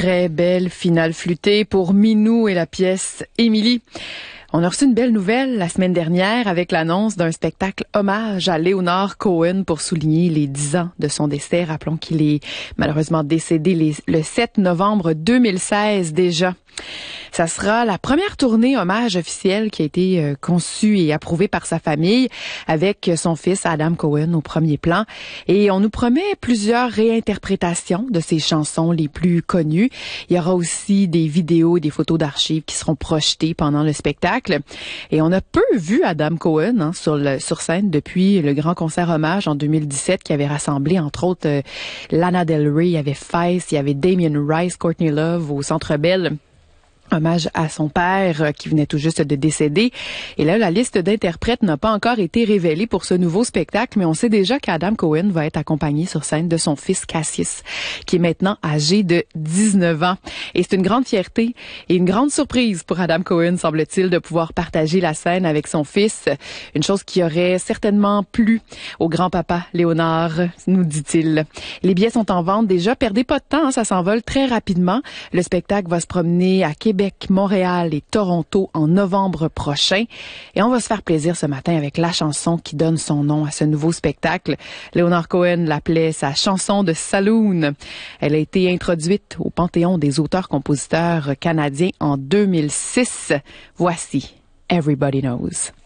Très belle finale flûtée pour Minou et la pièce Émilie. On a reçu une belle nouvelle la semaine dernière avec l'annonce d'un spectacle hommage à Leonard Cohen pour souligner les 10 ans de son décès. Rappelons qu'il est malheureusement décédé le 7 novembre 2016 déjà. Ça sera la première tournée hommage officielle qui a été conçue et approuvée par sa famille avec son fils Adam Cohen au premier plan. Et on nous promet plusieurs réinterprétations de ses chansons les plus connues. Il y aura aussi des vidéos, des photos d'archives qui seront projetées pendant le spectacle. Et on a peu vu Adam Cohen sur scène depuis le grand concert hommage en 2017 qui avait rassemblé entre autres Lana Del Rey, il y avait Feist, il y avait Damien Rice, Courtney Love au Centre Bell. Hommage à son père qui venait tout juste de décéder. Et là, la liste d'interprètes n'a pas encore été révélée pour ce nouveau spectacle, mais on sait déjà qu'Adam Cohen va être accompagné sur scène de son fils Cassius, qui est maintenant âgé de 19 ans. Et c'est une grande fierté et une grande surprise pour Adam Cohen, semble-t-il, de pouvoir partager la scène avec son fils. Une chose qui aurait certainement plu au grand-papa Léonard, nous dit-il. Les billets sont en vente déjà. Perdez pas de temps, ça s'envole très rapidement. Le spectacle va se promener à Québec, Montréal et Toronto en novembre prochain. Et on va se faire plaisir ce matin avec la chanson qui donne son nom à ce nouveau spectacle. Leonard Cohen l'appelait sa chanson de Saloon. Elle a été introduite au Panthéon des auteurs-compositeurs canadiens en 2006. Voici Everybody Knows.